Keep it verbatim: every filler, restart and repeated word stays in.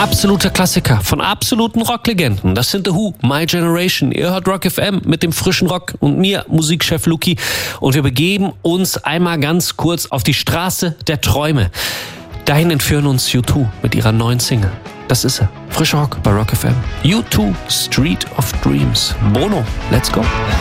absoluter Klassiker von absoluten Rocklegenden. Das sind The Who, My Generation. Ihr hört Rock F M mit dem frischen Rock und mir, Musikchef Luki. Und wir begeben uns einmal ganz kurz auf die Straße der Träume. Dahin entführen uns U zwei mit ihrer neuen Single. Das ist er. Frischer Rock bei Rock F M. U zwei, Street of Dreams. Bono, let's go.